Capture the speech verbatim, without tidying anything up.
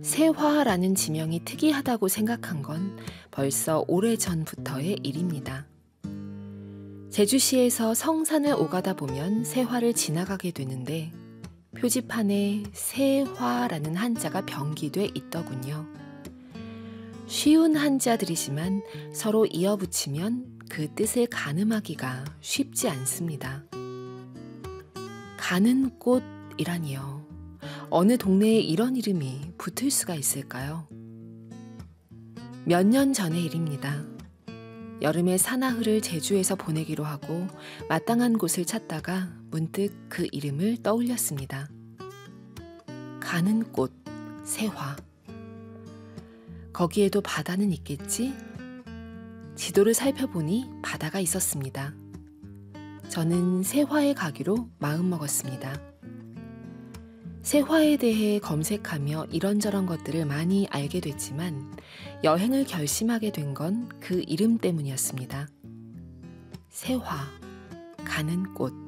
세화라는 지명이 특이하다고 생각한 건 벌써 오래전부터의 일입니다. 제주시에서 성산을 오가다 보면 세화를 지나가게 되는데 표지판에 세화라는 한자가 병기돼 있더군요. 쉬운 한자들이지만 서로 이어붙이면 그 뜻을 가늠하기가 쉽지 않습니다. 가는 꽃이라니요. 어느 동네에 이런 이름이 붙을 수가 있을까요? 몇 년 전의 일입니다. 여름에 사나흘을 제주에서 보내기로 하고 마땅한 곳을 찾다가 문득 그 이름을 떠올렸습니다. 가는 꽃, 세화. 거기에도 바다는 있겠지? 지도를 살펴보니 바다가 있었습니다. 저는 세화에 가기로 마음먹었습니다. 세화에 대해 검색하며 이런저런 것들을 많이 알게 됐지만 여행을 결심하게 된 건 그 이름 때문이었습니다. 세화, 가는 꽃.